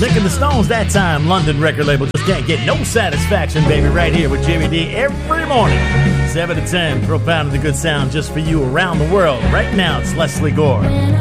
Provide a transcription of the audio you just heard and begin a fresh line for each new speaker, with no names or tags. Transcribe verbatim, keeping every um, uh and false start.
Nick and the Stones, that time, London record label. Just can't get no satisfaction, baby, right here with Jimmy D every morning. seven to ten, propounding the good sound just for you around the world. Right now, it's Leslie Gore.